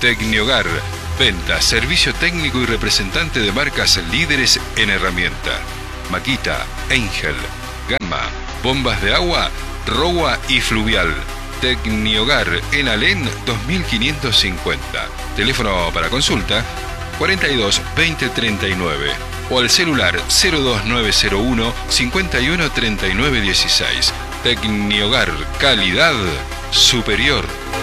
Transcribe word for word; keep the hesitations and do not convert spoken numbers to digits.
Tecniogar, venta, servicio técnico y representante de marcas líderes en herramienta. Makita, Angel, Gamma, bombas de agua, Rowa y Fluvial. Tecniogar en Alén dos mil quinientos cincuenta. Teléfono para consulta cuarenta y dos veinte treinta y nueve o al celular cero dos nueve cero uno cincuenta y uno treinta y nueve dieciséis. Tecniogar, calidad superior.